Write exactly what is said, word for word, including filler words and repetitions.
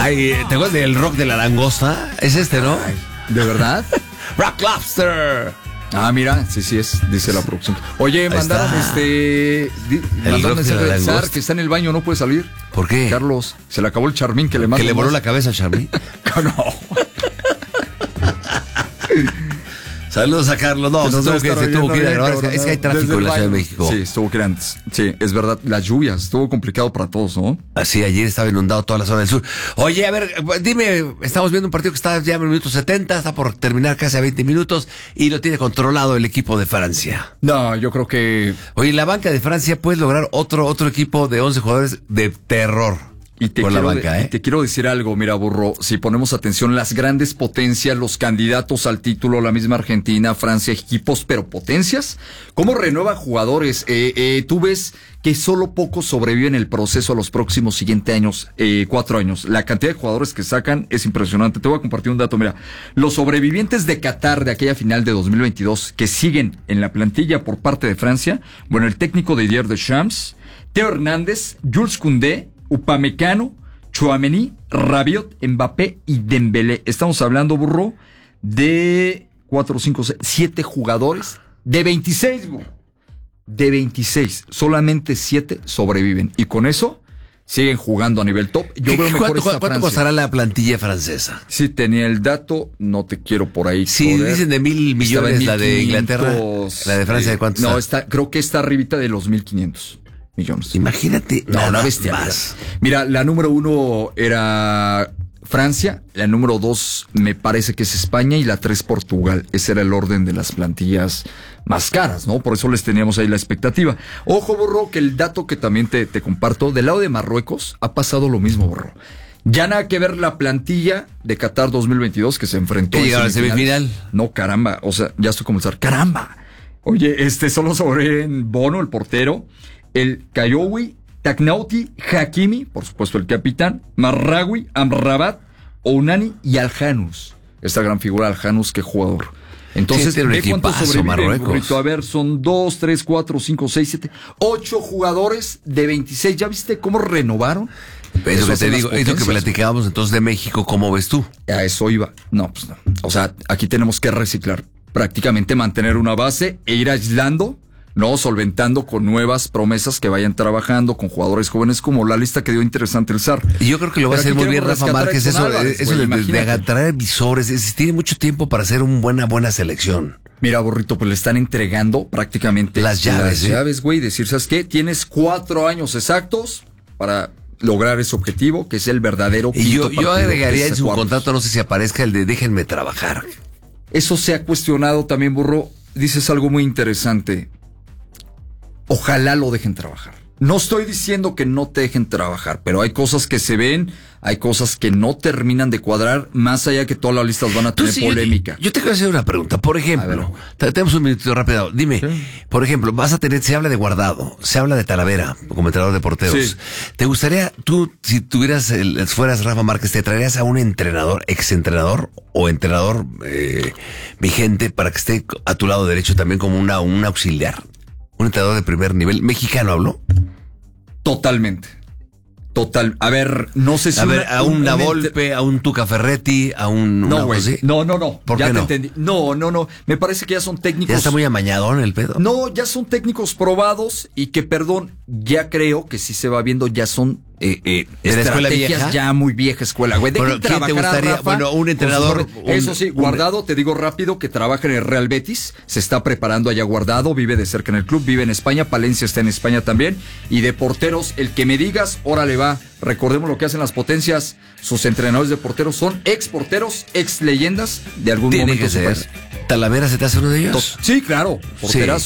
Ay, ¿te acuerdas del rock de la langosta? Es este, ¿no? Ay, ¿de verdad? Rock Lobster. Ah, mira, sí, sí es, dice la producción. Oye, Ahí mandaron está. este. Di, mandaron rock de mensaje la de Zar langosta. que está en el baño, no puede salir. ¿Por qué? Carlos, se le acabó el charmín que le mandó. Que le voló la cabeza a Charlie. No. Saludos a Carlos. No, Que nos se tuvo va a que, estar se tuvo oyendo que ir a bien, grabar. cabrón, Es que hay ¿no? tráfico Desde en el la Ciudad de baño. México. Sí, estuvo que antes. Sí, es verdad. Las lluvias, estuvo complicado para todos, ¿no? Así, ayer estaba inundado toda la zona del sur. Oye, a ver, dime, estamos viendo un partido que está ya en el minuto setenta, está por terminar casi a veinte minutos y lo tiene controlado el equipo de Francia. No, yo creo que. Oye, la banca de Francia puede lograr otro, otro equipo de once jugadores de terror. Y te, Por la quiero, banca, de- ¿eh? y te quiero decir algo, mira, Burro, si ponemos atención, las grandes potencias, los candidatos al título, la misma Argentina, Francia, equipos, pero potencias, ¿cómo renuevan jugadores? Eh, eh, tú ves que solo pocos sobreviven el proceso a los próximos siguientes años, eh, cuatro años. La cantidad de jugadores que sacan es impresionante. Te voy a compartir un dato, mira, los sobrevivientes de Qatar de aquella final de dos mil veintidós que siguen en la plantilla por parte de Francia, bueno, el técnico de Didier Deschamps, Theo Hernández, Jules Koundé, Upamecano, Tchouaméni, Rabiot, Mbappé y Dembélé. Estamos hablando, Burro, de cuatro, cinco, seis, siete jugadores de veintiséis, burro. De veintiséis. Solamente siete sobreviven. Y con eso siguen jugando a nivel top. Yo ¿Qué- veo mejor ¿Cuánto, esta cuánto Francia. costará la plantilla francesa? Sí, tenía el dato, no te quiero por ahí. Sí, joder. dicen de mil Estaba en millones la de mil quinientos, Inglaterra. La de Francia, ¿de cuánto No, está? está, creo que está arribita de los mil quinientos millones. Imagínate. No, nada una bestia. más. Mira, la número uno era Francia, la número dos me parece que es España y la tres Portugal. Ese era el orden de las plantillas más caras, ¿no? Por eso les teníamos ahí la expectativa. Ojo, Borro, que el dato que también te, te comparto, del lado de Marruecos ha pasado lo mismo, Borro. Ya nada que ver la plantilla de Qatar dos mil veintidós que se enfrentó Que en llegaron a semifinales. semifinal. No, caramba, o sea, ya estoy comenzando. ¡Caramba! Oye, este solo sobre en Bono, el portero, el Kayowi, Taknauti, Hakimi, por supuesto el capitán, Marraoui, Amrabat, Ounani y Aljanus. Esta gran figura, Aljanus, qué jugador. Entonces, Sí, tiene un ve cuántos equipazo, sobreviven, Marruecos. burrito. A ver, son dos, tres, cuatro, cinco, seis, siete, ocho jugadores de veintiséis. ¿Ya viste cómo renovaron? Eso que te hacen las digo, eso que potencias. platicábamos entonces de México, ¿cómo ves tú? A eso iba. No, pues no. O sea, aquí tenemos que reciclar. Prácticamente mantener una base e ir aislando, ¿no? Solventando con nuevas promesas que vayan trabajando con jugadores jóvenes, como la lista que dio interesante el Zar. Y yo creo que lo va a Pero hacer aquí muy bien queremos Rafa rescatar a Márquez, Edson eso, Álvarez, eso güey, de, de, imagínate. de traer visores, es, tiene mucho tiempo para hacer una buena, buena selección. Mira, Borrito, pues le están entregando prácticamente Las llaves, Las ¿eh? llaves, güey. Decir, ¿sabes qué? Tienes cuatro años exactos para lograr ese objetivo, que es el verdadero Y yo, quinto yo partido, agregaría que en es su cuartos. contrato, no sé si aparezca el de déjenme trabajar. Eso se ha cuestionado también, Burro. Dices algo muy interesante. Ojalá lo dejen trabajar. No estoy diciendo que no te dejen trabajar, pero hay cosas que se ven, hay cosas que no terminan de cuadrar, más allá que todas las listas van a Tú tener sí, yo te- polémica. Yo, te quiero hacer una pregunta. Por ejemplo, te- tenemos un minutito rápido. Dime, Sí. por ejemplo, vas a tener, se habla de Guardado, se habla de Talavera, como entrenador de porteros. Sí. ¿Te gustaría, tú, si tuvieras, el, fueras Rafa Márquez, te traerías a un entrenador, exentrenador o entrenador eh, vigente para que esté a tu lado derecho también como una, un auxiliar? Un entrenador de primer nivel, mexicano habló. Totalmente. Total. A ver, no sé si... A ver, una- a un un- Navolpe, a un Tuca Ferretti, a un... No, una güey. cosa así. No, no, no. ¿Por ya qué te no? entendí. No, no, no. Me parece que ya son técnicos... Ya está muy amañadón el pedo. No, ya son técnicos probados y que, perdón, ya creo que sí se va viendo, ya son eh, eh, ¿De la escuela estrategias vieja? ya muy vieja escuela, güey. Dejen Bueno, ¿quién te trabajar a gustaría? Rafa Bueno, un con entrenador, sus nombres. Eso un- sí, un- Guardado, te digo rápido, que trabaja en el Real Betis, se está preparando allá Guardado, vive de cerca en el club, vive en España, Palencia está en España también, y de porteros, el que me digas, órale va, recordemos lo que hacen las potencias, sus entrenadores de porteros son ex porteros, ex leyendas de algún Tiene momento que de su ser. país. ¿Talavera se te hace uno de ellos? Sí, claro, porteras.